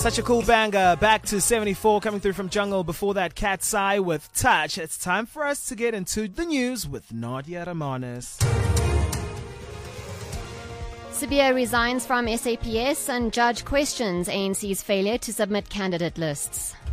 Such a cool banger. Back to 74 coming through from Jungle. Before that, Cat's Eye with Touch. It's time for us to get into the news with Nadia Ramanis. Sibiya resigns from SAPS and judge questions ANC's failure to submit candidate lists.